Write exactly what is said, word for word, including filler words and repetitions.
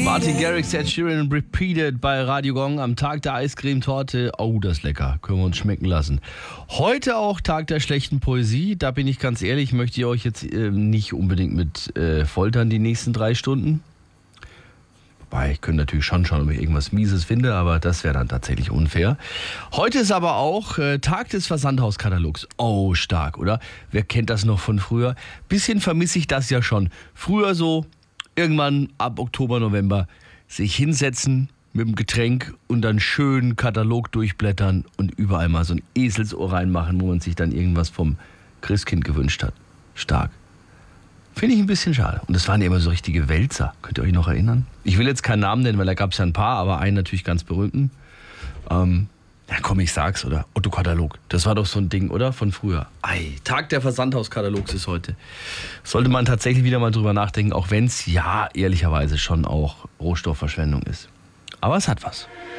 Martin Garrix, Ed Sheeran, Repeated bei Radio Gong am Tag der Eiscreme-Torte. Oh, das ist lecker. Können wir uns schmecken lassen. Heute auch Tag der schlechten Poesie. Da bin ich ganz ehrlich, möchte ich euch jetzt äh, nicht unbedingt mit äh, foltern die nächsten drei Stunden. Wobei, ich könnte natürlich schon schauen, ob ich irgendwas Mieses finde, aber das wäre dann tatsächlich unfair. Heute ist aber auch äh, Tag des Versandhauskatalogs. Oh, stark, oder? Wer kennt das noch von früher? Bisschen vermisse ich das ja schon. Früher so, irgendwann ab Oktober, November, sich hinsetzen mit dem Getränk und dann schön Katalog durchblättern und überall mal so ein Eselsohr reinmachen, wo man sich dann irgendwas vom Christkind gewünscht hat. Stark. Finde ich ein bisschen schade. Und das waren ja immer so richtige Wälzer. Könnt ihr euch noch erinnern? Ich will jetzt keinen Namen nennen, weil da gab es ja ein paar, aber einen natürlich ganz berühmten. Ähm, ja komm, ich sag's, oder? Otto-Katalog. Das war doch so ein Ding, oder? Von früher. Ei, Tag der Versandhauskatalogs ist heute. Sollte man tatsächlich wieder mal drüber nachdenken, auch wenn es ja ehrlicherweise schon auch Rohstoffverschwendung ist. Aber es hat was.